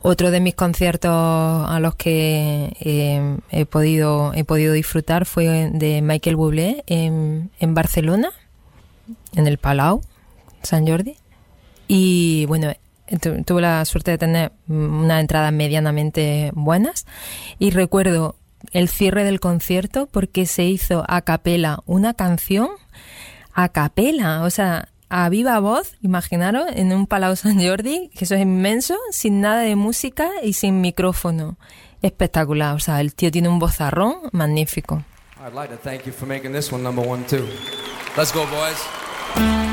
Otro de mis conciertos a los que he podido disfrutar fue de Michael Bublé en Barcelona, en el Palau Sant Jordi. Y bueno, tuve la suerte de tener unas entradas medianamente buenas. Y recuerdo el cierre del concierto porque se hizo a capela una canción, a capela, o sea, a viva voz, imaginaros, en un Palau Sant Jordi, que eso es inmenso, sin nada de música y sin micrófono. Espectacular, o sea, el tío tiene un vozarrón magnífico. I'd like to thank you for making this one number one too. Let's go, boys.